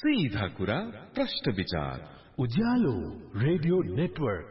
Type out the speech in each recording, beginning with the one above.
सीधा कुरा प्रश्न विचार उज्यालो रेडियो नेटवर्क।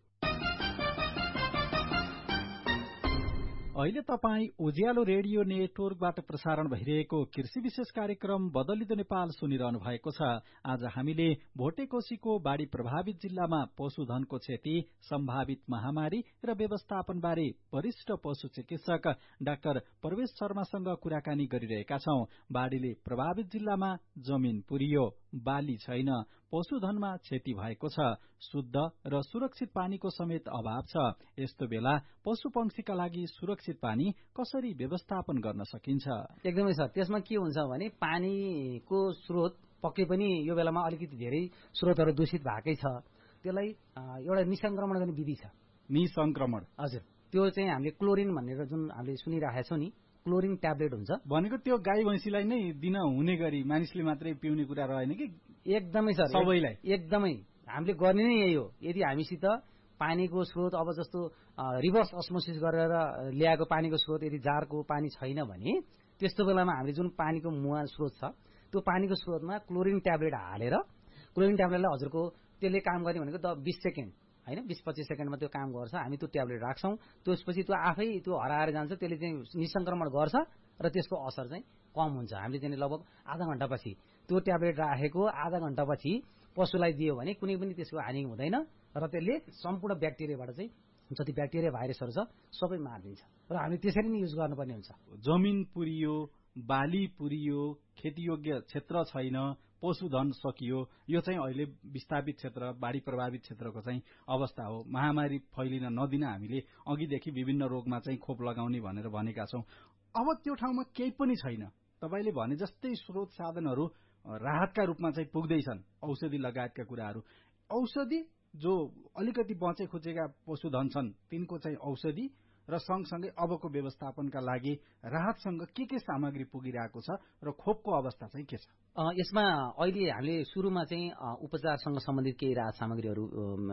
अहिले तपाई उज्यालो रेडियो नेटवर्कबाट प्रसारण भइरहेको कृषि विशेष कार्यक्रम बदलिदो नेपाल सुनिरहनु भएको छ। आज हामीले भोटेकोशीको बाढ़ी प्रभावित जिल्लामा पशुधनको क्षति, सम्भावित महामारी र व्यवस्थापन बारे वरिष्ठ पशु चिकित्सक डाक्टर प्रवेश शर्मासँग कुराकानी गरिरहेका छौं। बाढ़ीले प्रभावित जिल्लामा जमिन पुरियो, बाली छैन, पशुधनमा क्षति भएको छ, शुद्ध र सुरक्षित पानीको समेत अभाव छ। यस्तो बेला पशु पंक्षीका लागि सुरक्षित पानी कसरी व्यवस्थापन गर्न सकिन्छ? एकदमै सर, त्यसमा के हुन्छ भने पानीको स्रोत पक्कै पनि यो बेलामा अलिकति धेरै स्रोतहरू दूषित भएकै छ। त्यसलाई एउटा निसंक्रमण गर्ने विधि छ। निसंक्रमण? हजुर, त्यो चाहिँ हामीले क्लोरिन भनेर जुन हामीले सुनिरहेका छौं नि, क्लोरिन ट्याब्लेट हुन्छ भनेको त्यो गाई भैँसीलाई नै दिन हुने गरी मानिसले मात्रै पिउने कुरा रहेन कि? एकदमै सर, सबैलाई एकदमै हामीले गर्ने नै यही हो। यदि हामीसित पानीको स्रोत अब जस्तो रिभर्स अस्मोसिस गरेर ल्याएको पानीको स्रोत यदि जारको पानी छैन भने त्यस्तो बेलामा हामीले जुन पानीको मुवा स्रोत छ त्यो पानीको स्रोतमा क्लोरिन ट्याब्लेट हालेर, क्लोरिन ट्याब्लेटलाई हजुरको त्यसले काम गर्ने भनेको 20 सेकेन्ड हैन, 20-25 सेकेन्डमा त्यो काम गर्छ। हामी त्यो ट्याब्लेट राख्छौं, त्यसपछि त्यो आफै त्यो हराएर जान्छ, त्यसले चाहिँ निसंक्रमण गर्छ र त्यसको असर चाहिँ कम हुन्छ। हामीले चाहिँ लगभग आधा घण्टापछि त्यो ट्याब्लेट राखेको आधा घण्टापछि पशुलाई दियो भने कुनै पनि त्यसको हानि हुँदैन र त्यसले सम्पूर्ण ब्याक्टेरियाबाट चाहिँ जति ब्याक्टेरिया भाइरसहरू छ सबै मारिदिन्छ र हामी त्यसरी नै युज गर्नुपर्ने हुन्छ। जमिन पुरियो, बाली पुरियो, खेतीयोग्य क्षेत्र छैन, पशुधन सकियो, यो चाहिँ अहिले विस्थापित क्षेत्र, बाढ़ी प्रभावित क्षेत्रको चाहिँ अवस्था हो। महामारी फैलिन नदिन हामीले अघिदेखि विभिन्न रोगमा चाहिँ खोप लगाउने भनेर भनेका छौं। अब त्यो ठाउँमा केही पनि छैन, तपाईले भने जस्तै स्रोत साधनहरू राहतका रूपमा चाहिँ पुग्दैछन्, औषधि लगायतका कुराहरू। औषधि जो अलिकति बचे खुचेका पशुधन छन् तिनको चाहिँ औषधि र सँगसँगै अबको व्यवस्थापनका लागि राहतसँग के सामग्री पुगिरहेको छ र खोपको अवस्था चाहिँ के छ? यसमा अहिले हामीले सुरुमा चाहिँ उपचारसँग सम्बन्धित केही राहत सामग्रीहरू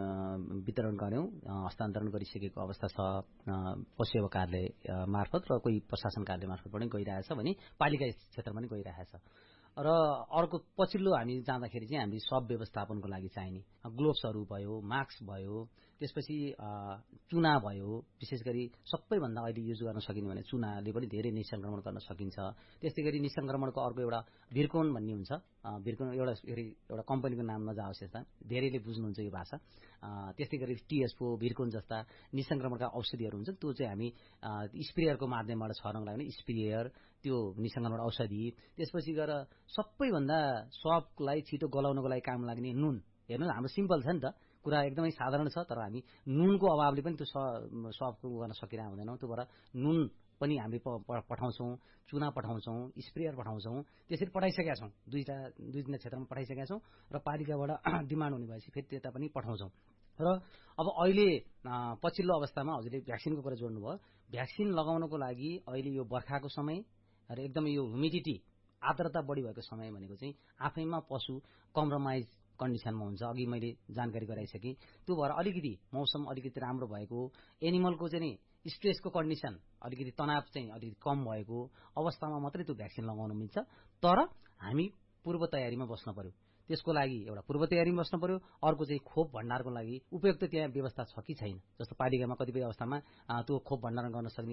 वितरण गर्यौं, हस्तान्तरण गरिसकेको अवस्था छ। पशु सेवा कार्यालय मार्फत र कोही प्रशासन कार्यालय मार्फत पनि गइरहेछ भने पालिका क्षेत्रमा पनि गइरहेछ। र अर्को पछिल्लो हामी जाँदाखेरि चाहिँ हामीले सब व्यवस्थापनको लागि चाहिने ग्लोभ्सहरू भयो, मास्क भयो, त्यसपछि चुना भयो। विशेष गरी सबैभन्दा अहिले युज गर्न सकिने भने चुनाले पनि धेरै निसंक्रमण गर्न सकिन्छ। त्यस्तै गरी निसंक्रमणको अर्को एउटा भिर्कोन भन्ने हुन्छ। भिर्कोन एउटा कम्पनीको नाम नजाओस्, यस्ता धेरैले बुझ्नुहुन्छ यो भाषा। त्यस्तै गरी टिएसपो, भिर्कोन जस्ता निसंक्रमणका औषधिहरू हुन्छ। त्यो चाहिँ हामी स्प्रेयरको माध्यमबाट छर्नको लागि स्प्रेयर, त्यो निसंक्रमण औषधि। त्यसपछि गएर सबैभन्दा सबलाई छिटो गलाउनको लागि काम लाग्ने नुन। हेर्नु, हाम्रो सिम्पल छ नि त, कुरा एकदमै साधारण छ, तर हामी नुनको अभावले पनि त्यो सबको गर्न सकिरहेको हुँदैनौँ। त्यो भएर नुन पनि हामीले पठाउँछौं, चुना पठाउँछौं, स्प्रेयर पठाउँछौं। त्यसरी पठाइसकेका छौं, दुई तीन क्षेत्रमा पठाइसकेका छौं र पालिकाबाट डिमान्ड हुने भएपछि फेरि त्यता पनि पठाउँछौं। र अब अहिले पछिल्लो अवस्थामा हजुरले भ्याक्सिनको कुरा जोड्नुभयो। भ्याक्सिन लगाउनको लागि अहिले यो बर्खाको समय र एकदमै यो ह्युमिडिटी, आर्द्रता बढी भएको समय भनेको चाहिँ आफैमा पशु कम्प्रोमाइज कन्डिसनमा हुन्छ। अघि मैले जानकारी गराइसकेँ। त्यो भएर अलिकति मौसम अलिकति राम्रो भएको, एनिमलको चाहिँ स्ट्रेसको कन्डिसन अलिकति तनाव चाहिँ अलिकति कम भएको अवस्थामा मात्रै त्यो भ्याक्सिन लगाउन मिल्छ। तर हामी पूर्व तयारीमा बस्न पर्यो। त्यसको लागि एउटा पूर्व तयारीमा बस्न पर्यो। अर्को चाहिँ खोप भण्डारको लागि उपयुक्त त्यहाँ व्यवस्था छ कि छैन। जस्तो पालिकामा कतिपय अवस्थामा त्यो खोप भण्डारण गर्न सक्ने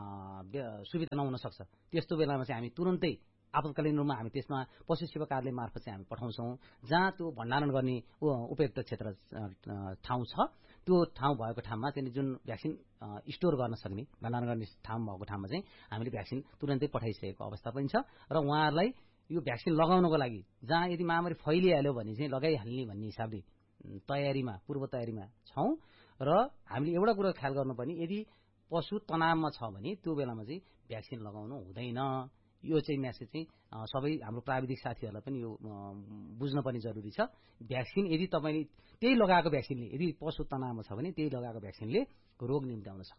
सुविधा नहुन सक्छ। त्यस्तो बेलामा चाहिँ हामी तुरन्तै आपतकालीन रूपमा हामी त्यसमा पशु सेवा कार्यालय मार्फत चाहिँ हामी पठाउँछौं। जहाँ त्यो भण्डारण गर्ने उपयुक्त क्षेत्र ठाउँ छ, त्यो ठाउँ भएको ठाउँमा चाहिँ जुन भ्याक्सिन स्टोर गर्न सक्ने, भण्डारण गर्ने ठाउँ भएको ठाउँमा चाहिँ हामीले भ्याक्सिन तुरन्तै पठाइसकेको अवस्था पनि छ। र उहाँहरूलाई यो भ्याक्सिन लगाउनको लागि जहाँ यदि महामारी फैलिहाल्यो भने चाहिँ लगाइहाल्ने भन्ने हिसाबले तयारीमा, पूर्व तयारीमा छौं। र हामीले एउटा कुरा ख्याल गर्नुपर्ने, यदि पशु तनावमा छ भने त्यो बेलामा चाहिँ भ्याक्सिन लगाउनु हुँदैन। यो चाहिँ मेसेज चाहिँ सबै हाम्रो प्राविधिक साथीहरूलाई पनि यो बुझ्नुपर्ने जरुरी छ। भ्याक्सिन यदि तपाईले त्यही लगाएको भ्याक्सिनले, यदि पशु तनावमा छ भने त्यही लगाएको भ्याक्सिनले रोग निम्त्याउन सक्छ।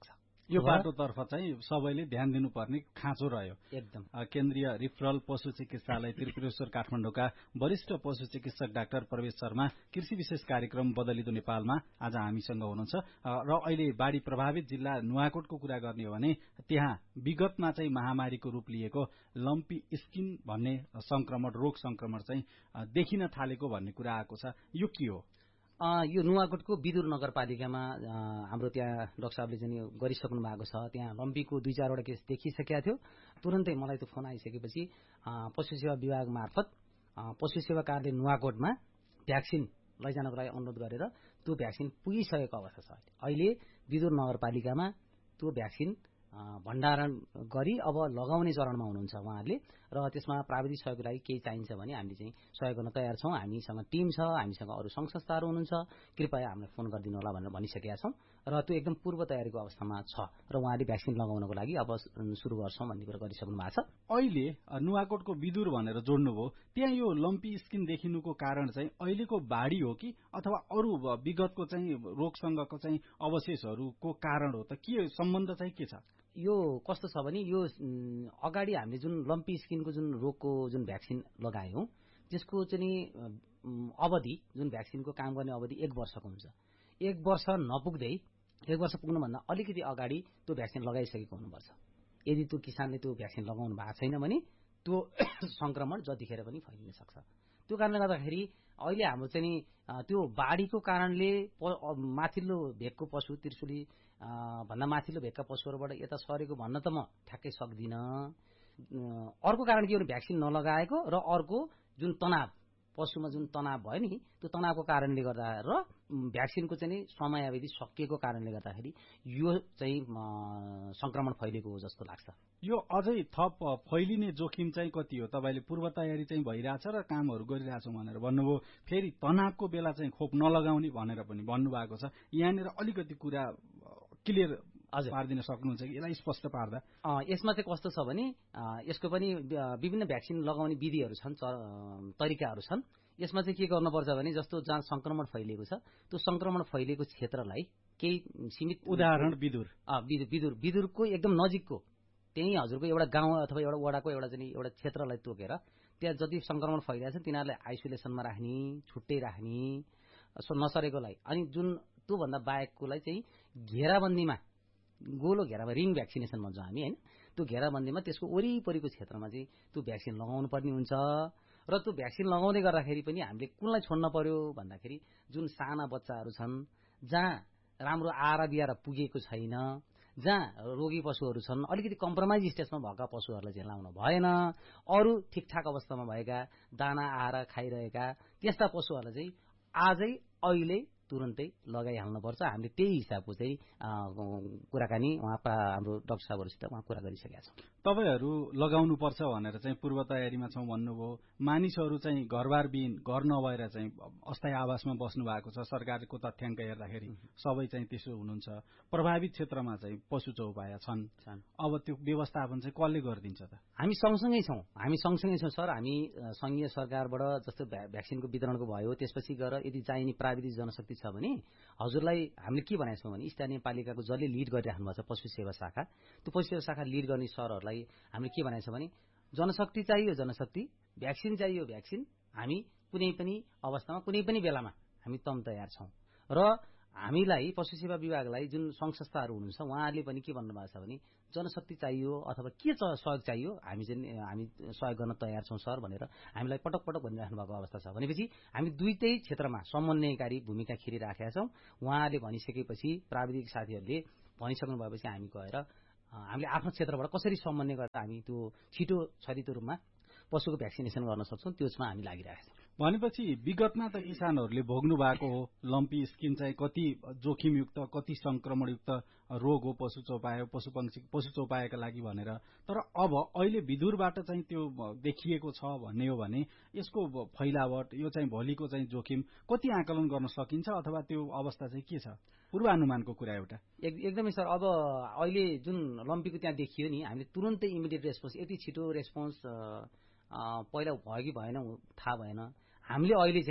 यो बाटोतर्फ चाहिँ सबैले ध्यान दिनुपर्ने खाँचो रह्यो। एकदम केन्द्रीय रिफरल पशु चिकित्सालय त्रिपुरेश्वर काठमाडौँका वरिष्ठ पशु चिकित्सक डाक्टर प्रवेश शर्मा कृषि विशेष कार्यक्रम बदलिदो नेपालमा आज हामीसँग हुनुहुन्छ र अहिले बाढ़ी प्रभावित जिल्ला नुवाकोटको कुरा गर्ने हो भने त्यहाँ विगतमा चाहिँ महामारीको रूप लिएको लम्पी स्किन भन्ने रोग संक्रमण चाहिँ देखिन थालेको भन्ने कुरा आएको छ। यो के हो? यो नुवाकोटको विदुर नगरपालिकामा हाम्रो त्यहाँ डाक्टर साहबले चाहिँ गरिसक्नु भएको छ। त्यहाँ लम्पीको 2-4 वटा केस देखिसकेका थियो। तुरन्तै मलाई त्यो फोन आइसकेपछि पशु सेवा विभाग मार्फत पशु सेवा कार्यालय नुवाकोटमा भ्याक्सिन लैजानको लागि अनुरोध गरेर त्यो भ्याक्सिन पुगिसकेको अवस्था छ। अहिले विदुर नगरपालिकामा त्यो भ्याक्सिन भण्डारण गरी अब लगाउने चरणमा हुनुहुन्छ उहाँहरूले र त्यसमा प्राविधिक सहयोगको लागि केही चाहिन्छ भने हामीले चाहिँ सहयोग गर्न तयार छौं। हामीसँग टिम छ, हामीसँग अरू संघ संस्थाहरू हुनुहुन्छ, कृपया हामीलाई फोन गरिदिनु होला भनेर भनिसकेका छौं र त्यो एकदम पूर्व तयारीको अवस्थामा छ र उहाँले भ्याक्सिन लगाउनको लागि अब सुरु गर्छौं भन्ने कुरा गरिसक्नु भएको छ। अहिले नुवाकोटको विदुर भनेर जोड्नुभयो, त्यहाँ यो लम्पी स्किन देखिनुको कारण चाहिँ अहिलेको बाढ़ी हो कि अथवा अरू विगतको चाहिँ रोगसँगको चाहिँ अवशेषहरूको कारण हो त? के सम्बन्ध चाहिँ के छ? यो कस्तो छ भने यो अगाडि हामीले जुन लम्पी स्किनको जुन रोगको जुन भ्याक्सिन लगायौं त्यसको चाहिँ अवधि जुन भ्याक्सिनको काम गर्ने अवधि 1 वर्षको हुन्छ। 1 वर्ष नपुग्दै 1 वर्ष पुग्नुभन्दा अलिकति अगाडि त्यो भ्याक्सिन लगाइसकेको हुनुपर्छ। यदि त्यो किसानले त्यो भ्याक्सिन लगाउनु भएको छैन भने त्यो संक्रमण जतिखेर पनि फैलिन सक्छ। त्यो कारणले गर्दाखेरि अहिले हाम्रो चाहिँ त्यो बाढ़ीको कारणले माथिल्लो भेगको पशु त्रिशुली भन्दा माथिल्लो भेगका पशुहरूबाट यता सरेको भन्न त म ठ्याक्कै सक्दिन। अर्को कारण के हो भने भ्याक्सिन नलगाएको र अर्को जुन तनाव पशुमा जुन तनाव भयो नि त्यो तनावको कारणले गर्दा र भ्याक्सिनको चाहिँ समयावधि सकिएको कारणले गर्दाखेरि यो चाहिँ संक्रमण फैलिएको हो जस्तो लाग्छ। यो अझै थप फैलिने जोखिम चाहिँ कति हो? तपाईले पूर्व तयारी चाहिँ भइरहेछ र कामहरू गरिरहेछौं भनेर भन्नुभयो, फेरि तनावको बेला चाहिँ खोप नलगाउने भनेर पनि भन्नुभएको छ। यहाँनिर अलिकति कुरा क्लियर पार्दिन सक्नुहुन्छ कि यसलाई स्पष्ट पार्दा? यसमा चाहिँ कस्तो छ भने यसको पनि विभिन्न भ्याक्सिन लगाउने विधिहरू छन्, तरिकाहरू छन्। यसमा चाहिँ के गर्नुपर्छ भने जस्तो जहाँ संक्रमण फैलिएको छ त्यो संक्रमण फैलिएको क्षेत्रलाई केही सीमित उदाहरण विदुरको एकदम नजिकको त्यही हजुरको एउटा गाउँ अथवा एउटा वडाको एउटा क्षेत्रलाई तोकेर त्यहाँ जति संक्रमण फैलिएको छ तिनीहरूलाई आइसोलेसनमा राख्ने, छुट्टै राख्ने, नसरेकोलाई अनि जुन त्यो भन्दा बाहेककोलाई चाहिँ घेराबन्दीमा गोलो घेरामा रिङ भ्याक्सिनेसन भन्छौँ हामी हैन। त्यो घेराबन्दीमा त्यसको वरिपरिको क्षेत्रमा चाहिँ त्यो भ्याक्सिन लगाउनु पर्ने हुन्छ र त्यो भ्याक्सिन लगाउँदै गर्दाखेरि पनि हामीले कुनलाई छोड्न पर्यो भन्दाखेरि जुन साना बच्चाहरू छन्, जहाँ राम्रो आहारा बिहार पुगेको छैन, जहाँ रोगी पशुहरू छन्, अलिकति कम्प्रोमाइज स्टेजमा भएका पशुहरूलाई चाहिँ लाउन भएन। अरू ठिकठाक अवस्थामा भएका दाना आहारा खाइरहेका त्यस्ता पशुहरूलाई चाहिँ आजै अहिले तुरन्तै लगाइहाल्नुपर्छ। हामीले त्यही हिसाबको चाहिँ कुराकानी हाम्रो डाक्टर साहबहरूसित कुरा गरिसकेका छौँ। तपाईहरू लगाउनुपर्छ भनेर चाहिँ पूर्व तयारीमा छौं भन्नुभयो। मानिसहरू चाहिँ घरबारविहीन, घर नभएर चाहिँ अस्थायी आवासमा बस्नु भएको छ। सरकारको तथ्याङ्क हेर्दाखेरि सबै चाहिँ त्यसो हुनुहुन्छ। प्रभावित क्षेत्रमा चाहिँ पशु चौपाया छन्। अब त्यो व्यवस्थापन चाहिँ कसले गरिदिन्छ त? हामी सँगसँगै छौं सर। हामी संघीय सरकारबाट जस्तो भ्याक्सिनको वितरणको भयो, त्यसपछि गएर यदि चाहिने प्राविधिक जनशक्ति छ भने हजुरलाई हामीले के भनेका छौं भने स्थानीय पालिकाको जसले लिड गरिराख्नु भएको छ पशु सेवा शाखा, त्यो पशु सेवा शाखा लिड गर्ने सरहरूलाई हामीले के भनेका छौं भने जनशक्ति चाहियो जनशक्ति, भ्याक्सिन चाहियो भ्याक्सिन, हामी कुनै पनि अवस्थामा कुनै पनि बेलामा हामी तम तयार छौं। र हामीलाई पशु सेवा विभागलाई जुन संघ संस्थाहरू हुनुहुन्छ उहाँहरूले पनि के भन्नुभएको छ भने जनशक्ति चाहियो अथवा के सहयोग चाहियो हामी सहयोग गर्न तयार छौं सर भनेर हामीलाई पटक पटक भनिराख्नु भएको अवस्था छ। भनेपछि हामी दुईटै क्षेत्रमा समन्वयकारी भूमिका खेलिराखेका छौं। उहाँहरूले भनिसकेपछि प्राविधिक साथीहरूले भनिसक्नु भएपछि हामी गएर हामीले आफ्नो क्षेत्रबाट कसरी समन्वय गर्दा हामी त्यो छिटो छरितो रूपमा पशुको भ्याक्सिनेसन गर्न सक्छौं त्यसमा हामी लागिरहेका छौं। भनेपछि विगतमा त किसानहरूले भोग्नु भएको हो लम्पी स्किन चाहिँ कति जोखिमयुक्त, कति संक्रमणयुक्त रोग हो पशु चौपायाका लागि भनेर। तर अब अहिले विदुरबाट चाहिँ त्यो देखिएको छ भन्ने हो भने यसको फैलावट, यो चाहिँ भोलिको चाहिँ जोखिम कति आकलन गर्न सकिन्छ अथवा त्यो अवस्था चाहिँ के छ? पूर्वानुमानको कुरा एउटा। एकदमै सर। अब अहिले जुन लम्पीको त्यहाँ देखियो नि, हामीले तुरन्तै इमिडिएट रेस्पोन्स, यति छिटो रेस्पोन्स पहिला भयो कि भएन थाहा भएन। हामीले अहिले चाहिँ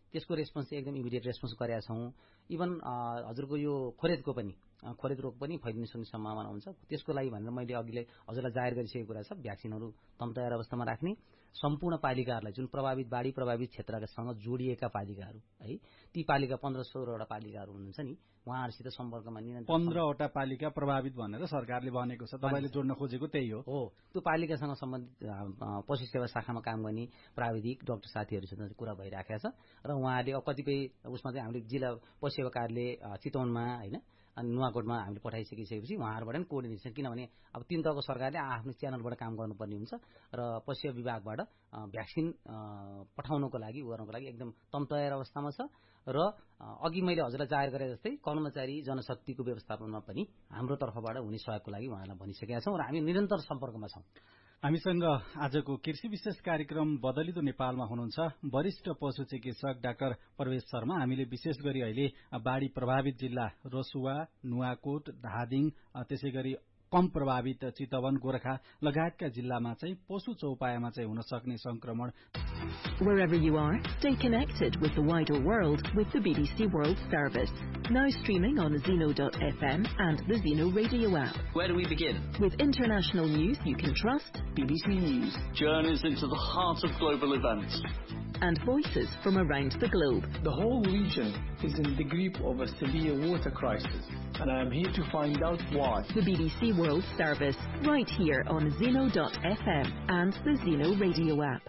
त्यसको रेस्पोन्स चाहिँ एकदम इमिडिएट रेस्पोन्स गरेका छौँ। इभन हजुरको यो खोरेद रोग पनि फैलिन सक्ने सम्भावना हुन्छ। त्यसको लागि भनेर मैले अघिले हजुरलाई जाहेर गरिसकेको कुरा छ, भ्याक्सिनहरू तम तयार अवस्थामा राख्ने, सम्पूर्ण पालिकाहरूलाई जुन बाढी प्रभावित क्षेत्रसँग जोडिएका पालिकाहरू है, ती पालिका 15-16वटा पालिकाहरू हुनुहुन्छ नि, उहाँहरूसित सम्पर्कमा निरन्तर 15वटा पालिका प्रभावित भनेर सरकारले भनेको छ, तपाईले जोड्न खोजेको त्यही हो। त्यो पालिकासँग सम्बन्धित पशु सेवा शाखामा काम गर्ने प्राविधिक डाक्टर साथीहरूसित कुरा भइराखेको छ र उहाँहरूले कतिपय उसमा चाहिँ हामीले जिल्ला पशु सेवा कार्यालय चितवनमा हैन अनि नुवाकोटमा हामीले पठाइसकेपछि उहाँहरूबाट पनि कोअर्डिनेसन, किनभने अब 3 तहको सरकारले आफ्नो च्यानलबाट काम गर्नुपर्ने हुन्छ र पशु सेवा विभागबाट भ्याक्सिन पठाउनको लागि एकदम तम तयार अवस्थामा छ र अघि मैले हजुरलाई जाहेर गरे जस्तै कर्मचारी जनशक्तिको व्यवस्थापनमा पनि हाम्रो तर्फबाट हुने सहयोगको लागि उहाँहरूलाई भनिसकेका छौँ र हामी निरन्तर सम्पर्कमा छौँ। हामीसँग आजको कृषि विशेष कार्यक्रम बदलिदो नेपालमा हुनुहुन्छ वरिष्ठ पशु चिकित्सक डाक्टर प्रवेश शर्मा। हामीले विशेष गरी अहिले बाढ़ी प्रभावित जिल्ला रसुवा, नुवाकोट, धादिङ, त्यसैगरी कम प्रभावित चितवन, गोरखा लगायतका जिल्लामा चाहिँ पशु चौपायामा चाहिँ हुन सक्ने संक्रमण। Wherever you are, stay connected with the wider world with the BBC World Service. Now streaming on Zeno.fm and the Zeno radio app. Where do we begin? With international news you can trust. BBC News. Journeys into the heart of global events. And voices from around the globe. The whole region is in the grip of a severe water crisis, and I am here to find out why. The BBC World Service, right here on Zeno.fm and the Zeno radio app.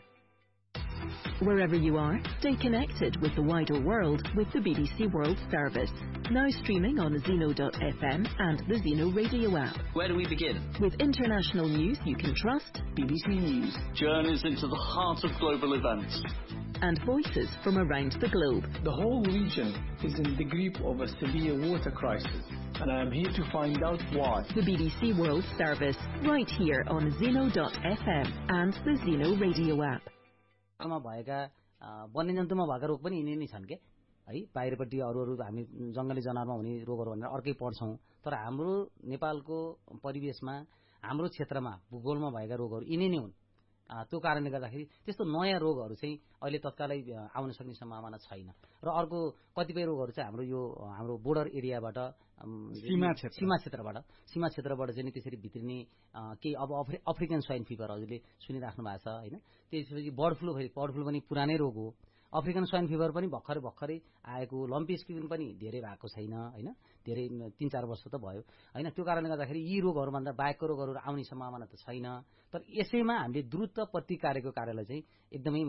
Wherever you are, stay connected with the wider world with the BBC World Service. Now streaming on Zeno.fm and the Zeno radio app. Where do we begin? With international news you can trust. BBC News. Journeys into the heart of global events. And voices from around the globe. The whole region is in the grip of a severe water crisis, and I am here to find out why. The BBC World Service, right here on Zeno.fm and the Zeno radio app. भएका वन्यजन्तुमा भएका रोग पनि यिनै नै छन् के है। बाहिरपट्टि अरू हामी जंगली जनावरमा हुने रोगहरू भनेर अर्कै पढ्छौं, तर हाम्रो नेपालको परिवेशमा हाम्रो क्षेत्रमा भूगोलमा भएका रोगहरू यिनै नै हुन्। त्यो कारणले गर्दाखेरि त्यस्तो नयाँ रोगहरू चाहिँ अहिले तत्कालै आउन सक्ने सम्भावना छैन र अर्को कतिपय रोगहरू चाहिँ हाम्रो बोर्डर एरियाबाट सीमा क्षेत्रबाट चाहिँ त्यसरी भित्रिने केही अब अफ्रिकन स्वाइन फिभर हजुरले सुनिराख्नु भएको छ हैन। त्यसपछि बर्ड फ्लू पनि पुरानै रोग हो। अफ्रिकन स्वाइन फिभर पनि भर्खरै आएको, लम्पी स्किन पनि धेरै भएको छैन हैन, धेरै 3-4 वर्ष त भयो हैन। त्यो कारणले गर्दाखेरि यी रोगहरू भन्दा बाहेकको रोगहरू आउने सम्भावना त छैन। तर यसैमा हामीले द्रुत प्रतिकारको कार्यलाई चाहिँ एकदमै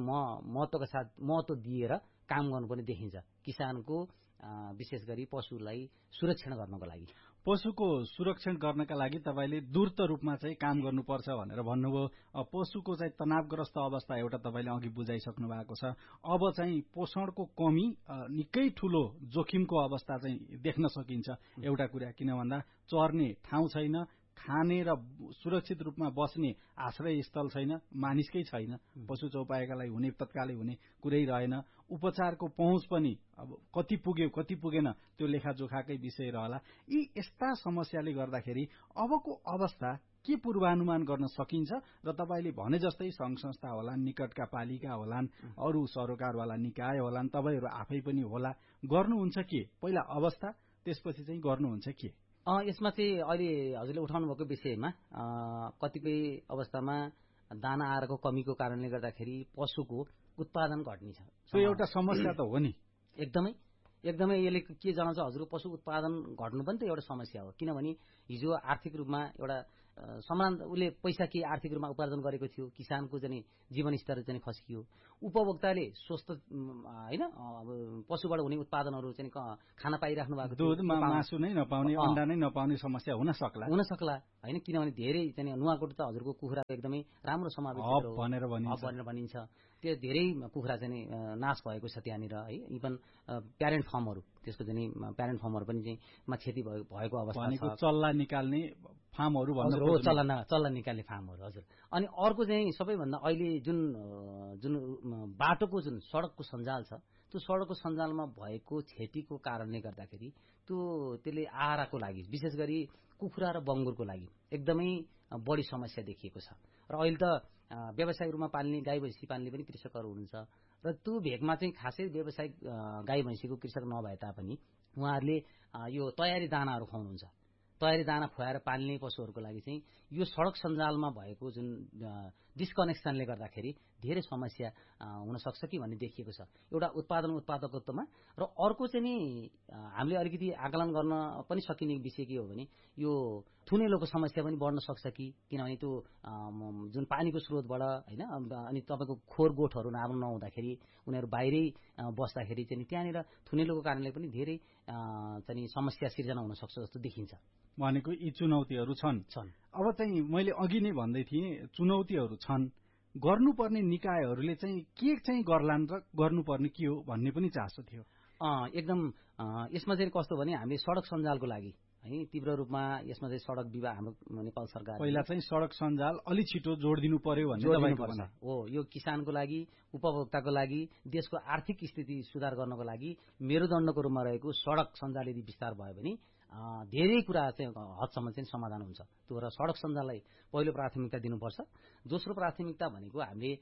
महत्त्व दिएर काम गर्नुपर्ने देखिन्छ किसानको विशेष गरी पशुलाई सुरक्षण गर्नको लागि। पशुको सुरक्षण गर्नका लागि तपाईले द्रुत रूपमा चाहिँ काम गर्नुपर्छ भनेर भन्नुभयो। पशुको चाहिँ तनावग्रस्त अवस्था एउटा तपाईले अघि बुझाइसक्नु भएको छ। अब चाहिँ पोषणको कमी निकै ठूलो जोखिमको अवस्था चाहिँ देख्न सकिन्छ। एउटा कुरा किन भन्दा चर्ने ठाउँ छैन, खाने र सुरक्षित रूपमा बस्ने आश्रय स्थल छैन, मानिसकै छैन। पशु चौपायाका लागि हुने तत्कालै हुने कुरै रहेन। उपचारको पहुँच पनि अब कति पुग्यो कति पुगेन त्यो लेखाजोखाकै विषय रहला। यी यस्ता समस्याले गर्दाखेरि अबको अवस्था के पूर्वानुमान गर्न सकिन्छ र तपाईले भने जस्तै संघ संस्था होलान्, निकटका पालिका होलान्, अरू सरोकारवाला निकाय होलान्, तपाईहरु आफै पनि होला, गर्नुहुन्छ के? पहिला अवस्था, त्यसपछि चाहिँ गर्नुहुन्छ के? यसमा चाहिँ अहिले हजुरले उठाउनु भएको विषयमा कतिपय अवस्थामा दाना आहारको कमीको कारणले गर्दाखेरि पशुको उत्पादन घट्ने छ। त्यो एउटा समस्या त हो नि। एकदमै यसले के जनाउँछ हजुरको पशु उत्पादन घट्नु पनि त एउटा समस्या हो। किनभने हिजो आर्थिक रूपमा एउटा उसले पैसा के आर्थिक रूपमा उपार्जन गरेको थियो, किसानको चाहिँ जीवन स्तर चाहिँ खस्कियो, उपभोक्ताले स्वस्थ हैन पशुबाट हुने उत्पादनहरू चाहिँ खान पाइराख्नु भएको थियो। दूध मासु नै नपाउने, अण्डा नै नपाउने समस्या हुन सक्ला हैन। किनभने धेरै चाहिँ नुवाकोट त हजुरको कुखुरा एकदमै राम्रो समावेश भनेर भनिन्छ। त्यो धेरै कुखुरा चाहिँ नाश भएको छ त्यहाँनिर है। इभन प्यारेन्ट फर्महरू, त्यसको चाहिँ प्यारेन्ट फर्महरू पनि चाहिँ क्षति भएको अवस्था छ। चल्ला निकाल्ने फार्महरू भन्नु चल्ला निकाल्ने फार्महरू हजुर। अनि अर्को चाहिँ सबैभन्दा अहिले जुन बाटोको जुन सडकको सञ्जाल छ, त्यो सडकको सञ्जालमा भएको क्षतिको कारणले गर्दाखेरि त्यसले आहारको लागि विशेष गरी कुखुरा र बङ्गुरको लागि एकदमै बढी समस्या देखिएको छ। र अहिले त व्यावसायिक रूपमा पाल्ने गाई भैँसी पाल्ने पनि कृषकहरू हुनुहुन्छ र त्यो भेगमा चाहिँ खासै व्यावसायिक गाई भैँसीको कृषक नभए तापनि उहाँहरूले यो तयारी दानाहरू खुवाउनुहुन्छ। तयारी दाना खुवाएर पाल्ने पशुहरूको लागि चाहिँ यो सडक सञ्जालमा भएको जुन डिस्कनेक्सनले गर्दाखेरि धेरै समस्या हुन सक्छ कि भन्ने देखिएको छ एउटा उत्पादकत्वमा। र अर्को चाहिँ नि हामीले अलिकति आकलन गर्न पनि सकिने विषय के हो भने यो थुनेलोको समस्या पनि बढ्न सक्छ कि, किनभने त्यो जुन पानीको स्रोतबाट हैन अनि तपाईको खोर गोठहरू राम्रो नहुँदाखेरि उनीहरू बाहिरै बस्दाखेरि चाहिँ त्यहाँनिर थुनेलोको कारणले पनि धेरै चाहिँ समस्या सिर्जना हुन सक्छ जस्तो देखिन्छ। भनेको यी चुनौतीहरू छन्। अब चाहिँ मैले अघि नै भन्दै थिएँ चुनौतीहरू छन्, गर्नुपर्ने निकायहरूले चाहिँ के चाहिँ गर्लान् र गर्नुपर्ने के हो भन्ने पनि चासो थियो। एकदम यसमा चाहिँ कस्तो भने हामीले सडक सञ्जालको लागि है तीव्र रूपमा यसमा चाहिँ सडक विभाग हाम्रो नेपाल सरकार पहिला चाहिँ सडक सञ्जाल अलि छिटो जोडिदिनु पर्यो भन्ने तपाईको भनाइ हो। यो किसानको लागि, उपभोक्ताको लागि, देशको आर्थिक स्थिति सुधार गर्नको लागि मेरुदण्डको रूपमा रहेको सडक सञ्जाल यदि विस्तार भयो भने धेरै कुरा चाहिँ हदसम्म चाहिँ समाधान हुन्छ। त्यो भएर सडक सञ्जाललाई पहिलो प्राथमिकता दिनुपर्छ। दोस्रो प्राथमिकता भनेको हामीले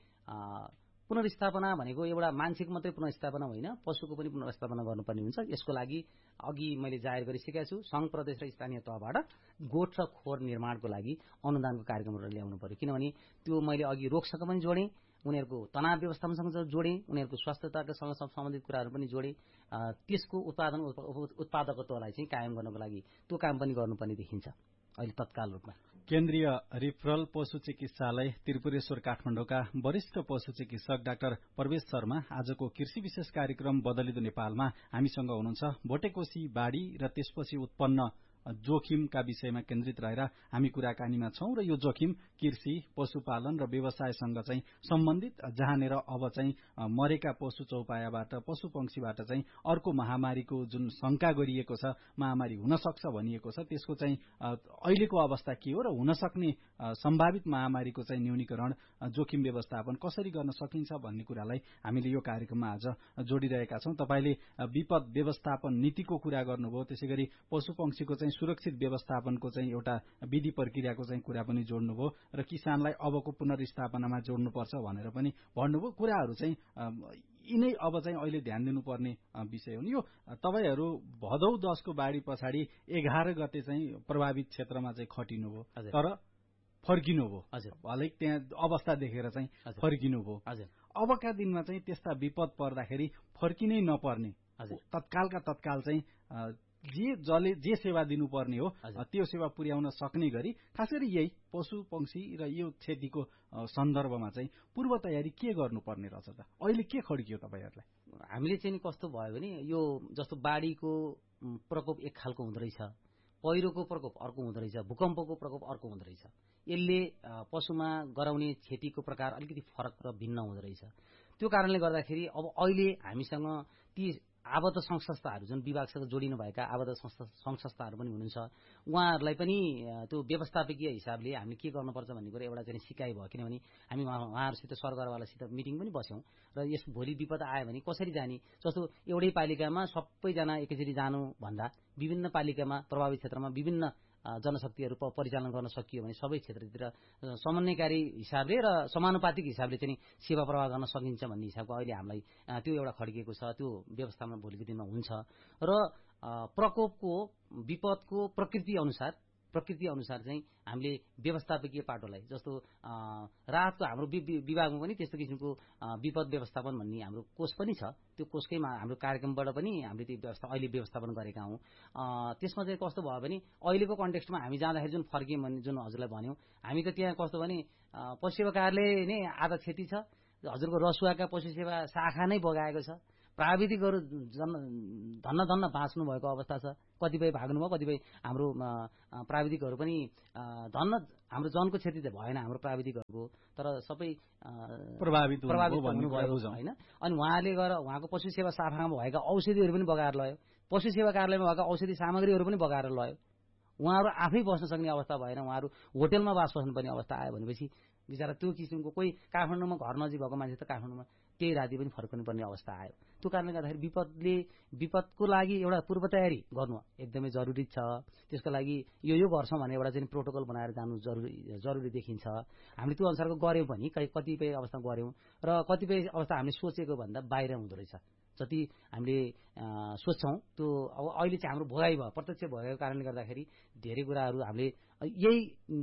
पुनर्स्थापना भनेको एउटा मान्छेको मात्रै पुनर्स्थापना होइन, पशुको पनि पुनर्स्थापना गर्नुपर्ने हुन्छ। यसको लागि अघि मैले जाहेर गरिसकेको छु, संघ प्रदेश र स्थानीय तहबाट गोठ र खोर निर्माणको लागि अनुदानको कार्यक्रमहरू ल्याउनु पर्यो। किनभने त्यो मैले अघि रोक्सँग पनि जोडेँ, उनीहरूको तनाव व्यवस्थापनसँग जोडेँ, उनीहरूको स्वास्थ्यतासँग सम्बन्धित कुराहरू पनि जोडेँ। त्यसको उत्पादकत्वलाई चाहिँ कायम गर्नको लागि त्यो काम पनि गर्नुपर्ने देखिन्छ अहिले तत्काल रूपमा। केन्द्रीय रिफरल पशु चिकित्सालय त्रिपुरेश्वर काठमाडौँका वरिष्ठ पशु चिकित्सक डाक्टर प्रवेश शर्मा आजको कृषि विशेष कार्यक्रम बदलिदो नेपालमा हामीसँग हुनुहुन्छ। भोटेकोशी बाढी र त्यसपछि उत्पन्न जोखिमका विषयमा केन्द्रित रहेर हामी कुराकानीमा छौं र यो जोखिम कृषि, पशुपालन र व्यवसायसँग चाहिँ सम्बन्धित, जहाँनेर अब चाहिँ मरेका पशु चौपायाबाट, पशु पंक्षीबाट चाहिँ अर्को महामारीको जुन शंका गरिएको छ, महामारी हुन सक्छ भनिएको छ, त्यसको चाहिँ अहिलेको अवस्था के हो र हुन सक्ने सम्भावित महामारीको चाहिँ न्यूनीकरण, जोखिम व्यवस्थापन कसरी गर्न सकिन्छ भन्ने कुरालाई हामीले यो कार्यक्रममा आज जोडिरहेका छौं। तपाईले विपद व्यवस्थापन नीतिको कुरा गर्नुभयो, त्यसैगरी पशु पंक्षीको चाहिँ सुरक्षित व्यवस्थापनको चाहिँ एउटा विधि प्रक्रियाको चाहिँ कुरा पनि जोड्नुभयो र किसानलाई अबको पुनर्स्थापनामा जोड्नुपर्छ भनेर पनि भन्नुभयो। कुराहरू चाहिँ यिनै अब चाहिँ अहिले ध्यान दिनुपर्ने विषय हो। यो तपाईहरू भदौ 10 को बाढी पछाडि 11 गते चाहिँ प्रभावित क्षेत्रमा चाहिँ खटिनुभयो, तर फर्किनुभयो, भलै त्यहाँ अवस्था देखेर चाहिँ फर्किनुभयो। अबका दिनमा चाहिँ त्यस्ता विपद पर्दाखेरि फर्किनै नपर्ने, तत्कालका तत्काल चाहिँ जे सेवा दिनुपर्ने हो त्यो सेवा पुर्याउन सक्ने गरी खास गरी यही पशु पंक्षी र यो क्षतिको सन्दर्भमा चाहिँ पूर्व तयारी के गर्नुपर्ने रहेछ त? अहिले के खड्कियो तपाईहरुलाई? हामीले चाहिँ कस्तो भयो भने यो जस्तो बाढीको प्रकोप एक खालको हुँदो रहेछ, पहिरोको प्रकोप अर्को हुँदो रहेछ, भूकम्पको प्रकोप अर्को हुँदो रहेछ। यसले पशुमा गराउने क्षतिको प्रकार अलिकति फरक र भिन्न हुँदो रहेछ। त्यो कारणले गर्दाखेरि अब अहिले हामीसँग ती आबद्ध संघ संस्थाहरू जुन विभागसँग जोडिनु भएका आबद्ध संघ संस्थाहरू पनि हुनुहुन्छ, उहाँहरूलाई पनि त्यो व्यवस्थापकीय हिसाबले हामीले के गर्नुपर्छ भन्ने कुरा एउटा चाहिँ सिकाइ भयो। किनभने हामी उहाँहरूसित सरकारवालासित मिटिङ पनि बस्यौं र यस भोलि विपद आयो भने कसरी जाने, जस्तो एउटै पालिकामा सबैजना एकैचोटि जानु भन्दा विभिन्न पालिकामा प्रभावित क्षेत्रमा विभिन्न जनशक्तिहरू परिचालन गर्न सकियो भने सबै क्षेत्रतिर समन्वयकारी हिसाबले र समानुपातिक हिसाबले चाहिँ सेवा प्रवाह गर्न सकिन्छ भन्ने हिसाबको अहिले हामीलाई त्यो एउटा खड्किएको छ। त्यो व्यवस्थामा भोलिको दिनमा हुन्छ र प्रकोपको विपदको प्रकृति अनुसार चाहिँ हामीले व्यवस्थापकीय पाटोलाई जस्तो राहतको हाम्रो विभागमा पनि त्यस्तो किसिमको विपद व्यवस्थापन भन्ने हाम्रो कोष पनि छ। त्यो कोषकैमा हाम्रो कार्यक्रमबाट पनि हामीले त्यो अहिले व्यवस्थापन गरेका हौं। त्यसमा चाहिँ कस्तो भयो भने अहिलेको कन्टेक्स्टमा हामी जाँदाखेरि जुन फर्कियौं भन्ने जुन हजुरलाई भन्यौं, हामी त त्यहाँ कस्तो भने पशु सेवा कार्यालय नै आधा क्षति छ, हजुरको रसुवाका पशु सेवा शाखा नै बगाएको छ, प्राविधिकहरू धन्न बाँच्नु भएको अवस्था छ, कतिपय भाग्नु भयो, कतिपय हाम्रो प्राविधिकहरू पनि हाम्रो जनको क्षति त भएन हाम्रो प्राविधिकहरूको, तर सबै प्रभावित हुनुभयो हैन। अनि उहाँले गएर उहाँको पशु सेवा शाखामा भएका औषधिहरू पनि बगाएर लयो, पशु सेवा कार्यालयमा भएका औषधि सामग्रीहरू पनि बगाएर लयो। उहाँहरू आफै बस्न सक्ने अवस्था भएन, उहाँहरू होटलमा बास बस्नुपर्ने अवस्था आयो भनेपछि बिचरा त्यो किसिमको कोही काठमाडौँमा घर नजिक भएको मान्छे त काठमाडौँमा त्यही राति पनि फर्कनु पर्ने अवस्था आयो। त्यो कारणले गर्दाखेरि विपदको लागि एउटा पूर्व तयारी गर्नु एकदमै जरुरी छ। त्यसको लागि यो गर्छौँ भने एउटा चाहिँ प्रोटोकल बनाएर जानु जरुरी देखिन्छ। हामीले त्यो अनुसारको गऱ्यौँ पनि कतिपय अवस्था गऱ्यौँ र कतिपय अवस्था हामीले सोचेको भन्दा बाहिर हुँदो रहेछ। जति हामीले सोच्छौँ त्यो अब अहिले चाहिँ हाम्रो भोगाइ भयो, प्रत्यक्ष भोगाइको कारणले गर्दाखेरि धेरै कुराहरू हामीले यही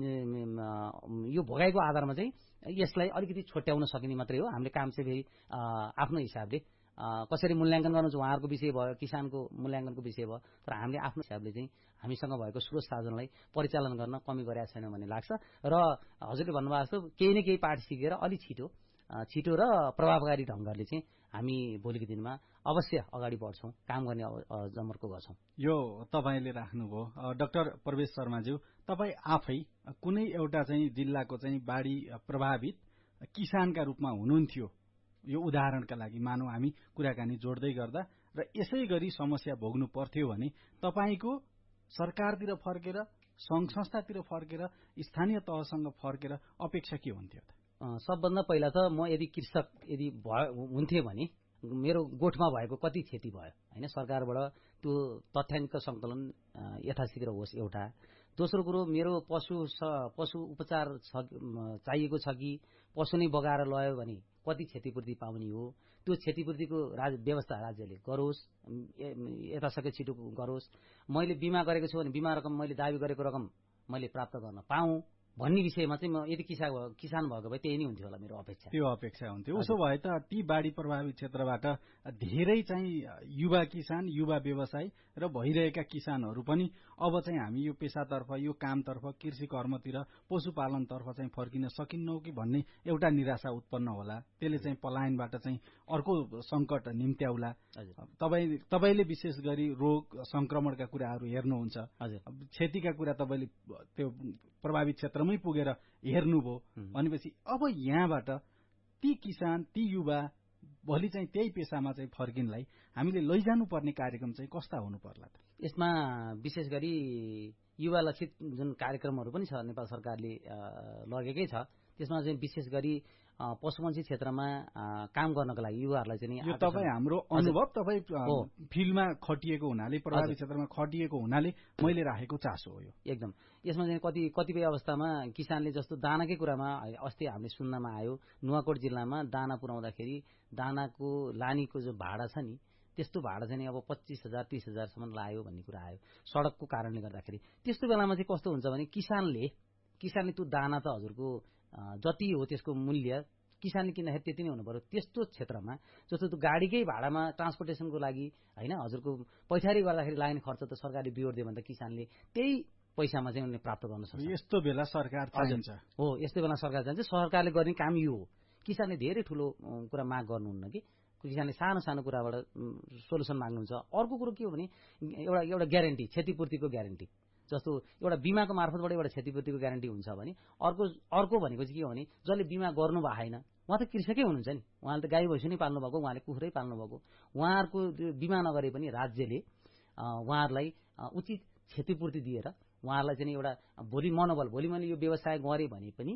यो भोगाइको आधारमा चाहिँ यसलाई अलिकति छोट्याउन सकिने मात्रै हो। हामीले काम चाहिँ फेरि आफ्नो हिसाबले कसरी मूल्याङ्कन गर्नु छ उहाँहरूको विषय भयो, किसानको मूल्याङ्कनको विषय भयो। तर हामीले आफ्नो हिसाबले चाहिँ हामीसँग भएको स्रोत साधनलाई परिचालन गर्न कमी गरेका छैनौँ भन्ने लाग्छ। र हजुरले भन्नुभएको जस्तो केही न केही पाठ सिकेर अलि छिटो र प्रभावकारी ढङ्गले चाहिँ हामी भोलिको दिनमा अवश्य अगाडि बढ्छौँ, काम गर्ने जमर्को गर्छौँ। यो तपाईँले राख्नुभयो। डाक्टर प्रवेश शर्माज्यू, तपाईँ आफै कुनै एउटा चाहिँ जिल्लाको चाहिँ बाढी प्रभावित किसानका रूपमा हुनुहुन्थ्यो। यो उदाहरणका लागि मानौ हामी कुराकानी जोड्दै गर्दा र यसै गरी समस्या भोग्नु पर्थ्यो भने तपाईँको सरकारतिर फर्केर, सङ्घ संस्थातिर फर्केर, स्थानीय तहसँग फर्केर अपेक्षा के हुन्थ्यो त? सबभन्दा पहिला त म यदि कृषक हुन्थे भने मेरो गोठमा भएको कति क्षति भयो होइन, सरकारबाट त्यो तथ्याङ्क सङ्कलन यथाशीघ्र होस् एउटा। दोस्रो कुरो, मेरो पशु उपचार चाहिएको छ कि पशु नै बगाएर लयो भने कति क्षतिपूर्ति पाउने हो, त्यो क्षतिपूर्तिको व्यवस्था राज्यले गरोस्, यथाशक्य छिटो गरोस्। मैले बिमा गरेको छु भने बिमा रकम मैले दाबी गरेको रकम मैले प्राप्त गर्न पाऊँ भन्ने विषयमा चाहिँ म यदि किसान भएको भए त्यही नै हुन्थ्यो होला मेरो अपेक्षा। त्यो अपेक्षा हुन्थ्यो। उसो भए त ती बाढी प्रभावित क्षेत्रबाट धेरै चाहिँ युवा किसान, युवा व्यवसायी र भइरहेका किसानहरू पनि अब चाहिँ हामी यो पेसातर्फ, यो कामतर्फ, कृषि कर्मतिर, पशुपालनतर्फ चाहिँ फर्किन सकिन्नौ कि भन्ने एउटा निराशा उत्पन्न होला। त्यसले चाहिँ पलायनबाट चाहिँ अर्को संकट निम्त्याउला। तपाईले विशेष गरी रोग संक्रमणका कुराहरू हेर्नुहुन्छ, क्षतिका कुरा तपाईले त्यो प्रभावित क्षेत्रमै पुगेर हेर्नुभयो भनेपछि अब यहाँबाट ती किसान, ती युवा भोलि चाहिँ त्यही पेसामा चाहिँ फर्किनलाई हामीले लैजानु पर्ने कार्यक्रम चाहिँ कस्ता हुनु पर्ला त? यसमा विशेष गरी युवा लक्षित जुन कार्यक्रमहरू पनि छ नेपाल सरकारले लगेकै छ, त्यसमा चाहिँ विशेष गरी पशुपन्छी क्षेत्रमा काम गर्नको लागि युवाहरूलाई चाहिँ यो तपाईँ हाम्रो अनुभव, तपाईँ फिल्डमा खटिएको हुनाले, प्रभावित क्षेत्रमा खटिएको हुनाले मैले राखेको चासो हो यो। एकदम यसमा चाहिँ कतिपय अवस्थामा किसानले जस्तो दानाकै कुरामा अस्ति हामीले सुन्नमा आयो, नुवाकोट जिल्लामा दाना पुर्याउँदाखेरि दानाको लानीको जो भाडा छ नि, त्यस्तो भाडा चाहिँ अब 25,000 30,000सम्म लायो भन्ने कुरा आयो सडकको कारणले गर्दाखेरि। त्यस्तो बेलामा चाहिँ कस्तो हुन्छ भने किसानले त्यो दाना त हजुरको जति हो त्यसको मूल्य किसानले किन्दाखेरि त्यति नै हुनु पर्यो। त्यस्तो क्षेत्रमा जस्तो त्यो गाडीकै भाडामा ट्रान्सपोर्टेसनको लागि होइन, हजुरको पैठारी गर्दाखेरि लाग्ने खर्च त सरकारले बिहोर्दियो भने त किसानले त्यही पैसामा चाहिँ उनले प्राप्त गर्न सक्छ। यस्तो बेला सरकार चाहिन्छ हो, यस्तो बेला सरकार चाहिन्छ। सरकारले गर्ने काम यो हो। किसानले धेरै ठुलो कुरा माग गर्नुहुन्न कि किसानले सानो सानो कुराबाट सोलुसन माग्नुहुन्छ। अर्को कुरो के हो भने एउटा ग्यारेन्टी, क्षतिपूर्तिको ग्यारेन्टी। जस्तो एउटा बिमाको मार्फतबाट एउटा क्षतिपूर्तिको ग्यारेन्टी हुन्छ भने अर्को भनेको चाहिँ के हो भने जसले बिमा गर्नु भएन उहाँ त कृषकै हुनुहुन्छ नि, उहाँले त गाई भैँसी नै पाल्नु भएको, उहाँले कुखुरै पाल्नु भएको, उहाँहरूको बिमा नगरे पनि राज्यले उहाँहरूलाई उचित क्षतिपूर्ति दिएर उहाँहरूलाई चाहिँ एउटा भोलि मैले यो व्यवसाय गरेँ भने पनि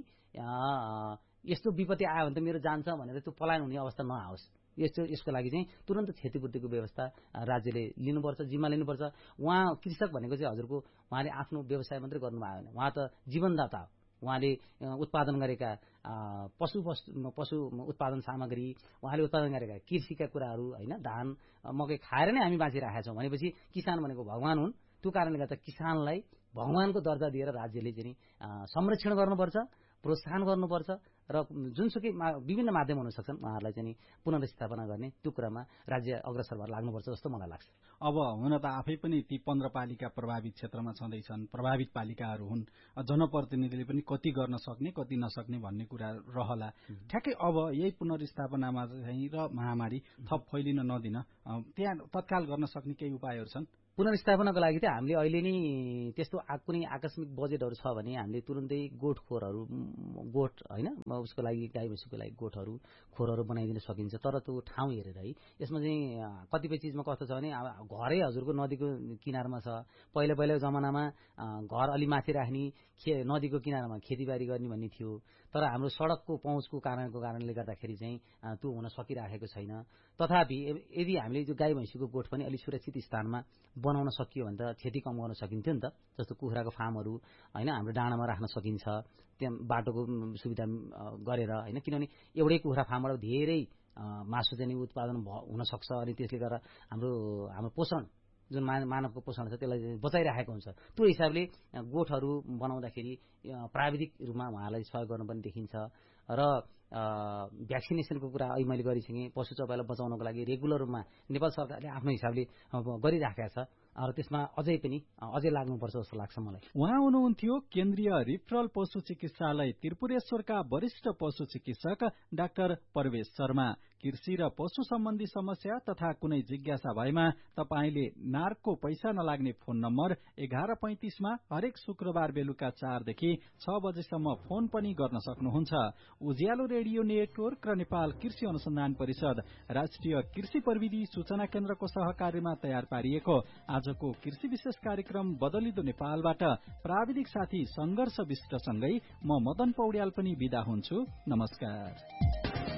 यस्तो विपत्ति आयो भने त मेरो जान्छ भनेर त्यो पलायन हुने अवस्था नआओस्। यसको लागि चाहिँ तुरन्त क्षतिपूर्तिको व्यवस्था राज्यले लिनुपर्छ, जिम्मा लिनुपर्छ। उहाँ कृषक भनेको चाहिँ हजुरको उहाँले आफ्नो व्यवसाय मात्रै गर्नुभयो भने उहाँ त जीवनदाता हो। उहाँले उत्पादन गरेका पशु उत्पादन सामग्री, उहाँले उत्पादन गरेका कृषिका कुराहरू होइन, धान मकै खाएर नै हामी बाँचिरहेका छौँ भनेपछि किसान भनेको भगवान हुन्। त्यो कारणले गर्दा किसानलाई भगवानको दर्जा दिएर राज्यले चाहिँ संरक्षण गर्नुपर्छ, प्रोत्साहन गर्नुपर्छ र जुनसुकै विभिन्न माध्यम हुन सक्छन् उहाँहरूलाई चाहिँ पुनर्स्थापना गर्ने त्यो कुरामा राज्य अग्रसर भएर लाग्नुपर्छ जस्तो मलाई लाग्छ। अब हुन त आफै पनि ती 15 पालिका प्रभावित क्षेत्रमा छँदैछन्, प्रभावित पालिकाहरू हुन्, जनप्रतिनिधिले पनि कति गर्न सक्ने कति नसक्ने भन्ने कुरा रहला। ठ्याक्कै अब यही पुनर्स्थापनामा चाहिँ र महामारी थप फैलिन नदिन त्यहाँ तत्काल गर्न सक्ने केही उपायहरू छन्? पुनर्स्थापनाको लागि त हामीले अहिले नै त्यस्तो कुनै आकस्मिक बजेटहरू छ भने हामीले तुरन्तै गोठ होइन, उसको लागि गाई भैँसीको लागि खोरहरू बनाइदिन सकिन्छ। तर त्यो ठाउँ हेरेर है, यसमा चाहिँ कतिपय चिजमा कस्तो छ भने घरै हजुरको नदीको किनारमा छ। पहिलाको जमानामा घर अलि माथि राख्ने, नदीको किनारमा खेतीबारी गर्ने भन्ने थियो। तर हाम्रो सड़कको पहुँचको कारणले गर्दाखेरि चाहिँ त्यो हुन सकिराखेको छैन। तथापि यदि हामीले त्यो गाई भैँसीको गोठ पनि अलिक सुरक्षित स्थानमा बनाउन सकियो भने त क्षति कम गर्न सकिन्थ्यो नि त। जस्तो कुखुराको फार्महरू होइन हाम्रो डाँडामा राख्न सकिन्छ, त्यहाँ बाटोको सुविधा गरेर होइन, किनभने एउटै कुखुरा फार्मबाट धेरै मासु चाहिँ उत्पादन हुन सक्छ। अनि त्यसले गर्दा हाम्रो पोषण जुन मानवको पोषण छ त्यसलाई बचाइराखेको हुन्छ। त्यो हिसाबले गोठहरू बनाउँदाखेरि प्राविधिक रूपमा उहाँलाई सहयोग गर्नु पनि देखिन्छ। र भ्याक्सिनेसनको कुरा अहिले मैले गरिसकेँ। पशु चौपाईलाई बचाउनको लागि रेगुलर रूपमा नेपाल सरकारले आफ्नो हिसाबले गरिराखेको छ र त्यसमा अझै लाग्नुपर्छ जस्तो लाग्छ मलाई। उहाँ हुनुहुन्थ्यो केन्द्रीय रिफरल पशु चिकित्सालय त्रिपुरेश्वरका वरिष्ठ पशु चिकित्सक डाक्टर परवेश शर्मा। कृषि र पशु सम्बन्धी समस्या तथा कुनै जिज्ञासा भएमा तपाईले नार्कको पैसा नलाग्ने फोन नम्बर 1135 मा हरेक शुक्रबार बेलुका 4 देखि 6 बजेसम्म फोन पनि गर्न सक्नुहुन्छ। उज्यालो रेडियो नेटवर्क र नेपाल कृषि अनुसन्धान परिषद राष्ट्रिय कृषि प्रविधि सूचना केन्द्रको सहकार्यमा तयार पारिएको आजको कृषि विशेष कार्यक्रम बदलिदो नेपालबाट प्राविधिक साथी संघर्ष विष्टसँगै म मदन पौड्याल पनि बिदा हुन्छु। नमस्कार।